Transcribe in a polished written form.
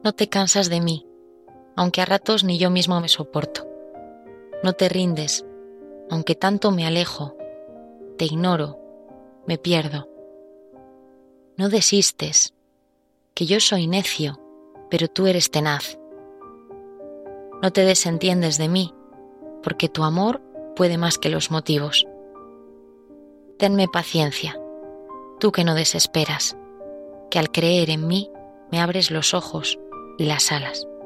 No te cansas de mí, aunque a ratos ni yo mismo me soporto. No te rindes, aunque tanto me alejo, te ignoro, me pierdo. No desistes, que yo soy necio, pero tú eres tenaz. No te desentiendes de mí, porque tu amor puede más que los motivos. Tenme paciencia, tú que no desesperas, que al creer en mí me abres los ojos y las alas.